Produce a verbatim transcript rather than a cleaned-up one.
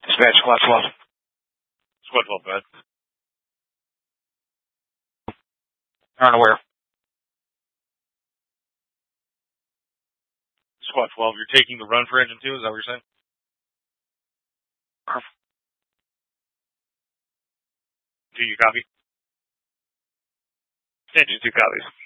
Dispatch, squad twelve. Squad twelve, go ahead. Unaware. Squad twelve, you're taking the run for engine two, is that what you're saying? Do you copy? Engine two copies.